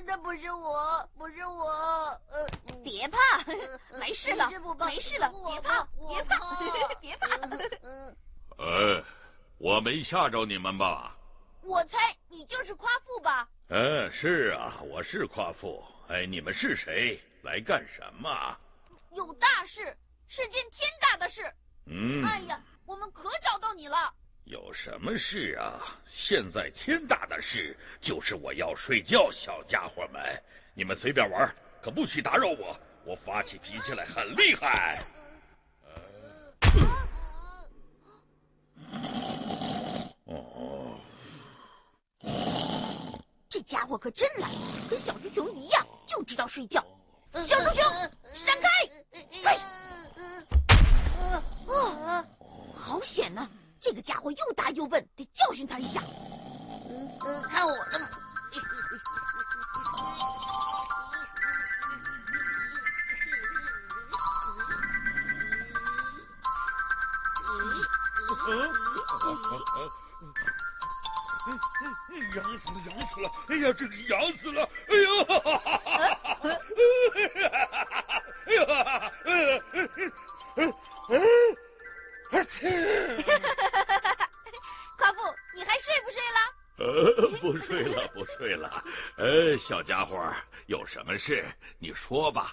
那不是我，不是我。 别怕，没事了，没事了，别怕，别怕，别怕。 我没吓着你们吧？ 我猜你就是夸父吧？ 是啊，我是夸父。你们是谁？来干什么？ 有大事，是件天大的事。哎呀，我们可找到你了。 有什么事啊？现在天大的事就是我要睡觉，小家伙们，你们随便玩，可不许打扰我。我发起脾气来很厉害。 这家伙可真懒，跟小猪熊一样，就知道睡觉。小猪熊，闪开！嘿，好险呐！这个家伙又大又笨，得教训他一下。 看我的！ 痒死了，痒死了！哎呀，真是痒死了！哎呀！ 夸父，你还睡不睡了？ 不睡了，不睡了。小家伙，有什么事你说吧。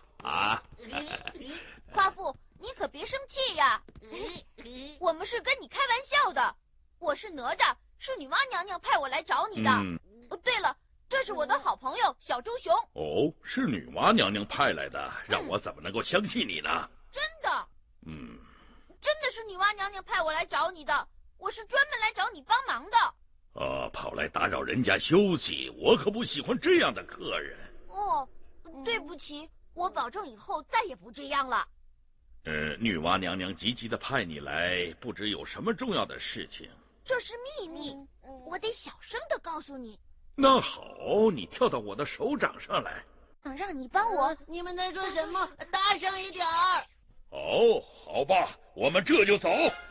夸父，你可别生气呀。我们是跟你开玩笑的。我是哪吒，是女娲娘娘派我来找你的。对了，这是我的好朋友小猪熊。 哦，是女娲娘娘派来的，让我怎么能够相信你呢？ 真的。真的是女娲娘娘派我来找你的，我是专门来找你帮忙的。 跑来打扰人家休息，我可不喜欢这样的客人。 对不起，我保证以后再也不这样了。 女娲娘娘急急地派你来，不知有什么重要的事情。 这是秘密，我得小声地告诉你。 那好，你跳到我的手掌上来。 让你帮我。 你们在说什么？大声一点儿！ 好吧，我们这就走。